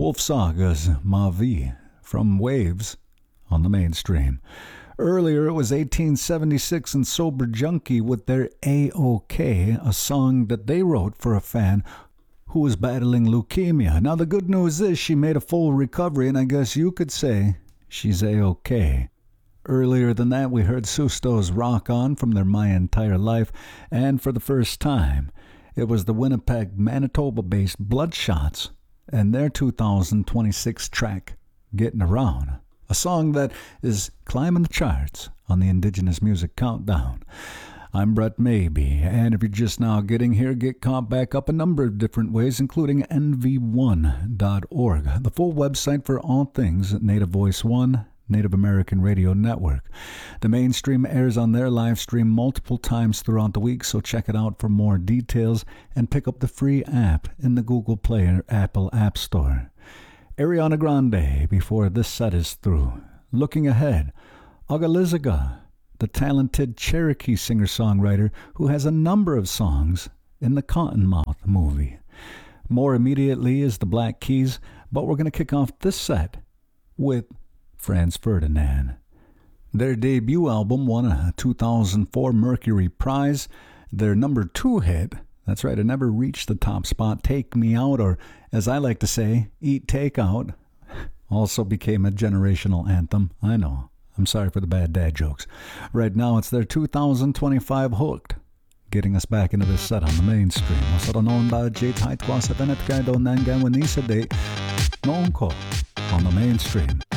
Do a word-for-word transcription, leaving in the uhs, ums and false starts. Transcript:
Wolf Saga's Ma Vie from Waves on the mainstream. Earlier, it was eighteen seventy-six and Sober Junkie with their A-OK, a song that they wrote for a fan who was battling leukemia. Now, the good news is she made a full recovery, and I guess you could say she's A-OK. Earlier than that, we heard Susto's Rock On from their My Entire Life, and for the first time, it was the Winnipeg, Manitoba-based Bloodshots and their two thousand twenty-six track, Getting Around, a song that is climbing the charts on the Indigenous Music Countdown. I'm Brett Maybe, and if you're just now getting here, get caught back up a number of different ways, including N V one dot org, the full website for all things Native Voice One, Native American Radio Network. The mainstream airs on their live stream multiple times throughout the week, so check it out for more details and pick up the free app in the Google Play or Apple App Store. Ariana Grande, before this set is through. Looking ahead, Ogaliziga, the talented Cherokee singer-songwriter who has a number of songs in the Cottonmouth movie. More immediately is the Black Keys, but we're going to kick off this set with Franz Ferdinand. Their debut album won a two thousand four Mercury Prize. Their number two hit, that's right, it never reached the top spot, Take Me Out, or as I like to say, Eat Takeout, also became a generational anthem. I know, I'm sorry for the bad dad jokes. Right now it's their two thousand twenty-five Hooked, getting us back into this set on the mainstream. On the mainstream.